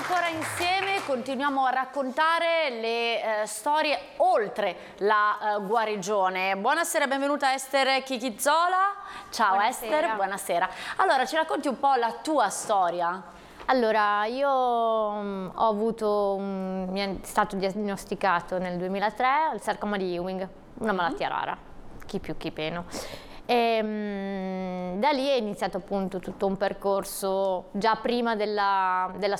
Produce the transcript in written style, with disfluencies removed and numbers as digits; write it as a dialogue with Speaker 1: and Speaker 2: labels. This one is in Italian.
Speaker 1: ancora insieme, continuiamo a raccontare le storie oltre la guarigione. Buonasera, benvenuta Ester Chichizzola. Ciao. Buonasera. Ester, buonasera. Allora, ci racconti un po' la tua storia?
Speaker 2: Allora, io mi è stato diagnosticato nel 2003 il sarcoma di Ewing, una malattia rara, chi più chi meno. E da lì è iniziato appunto tutto un percorso già prima della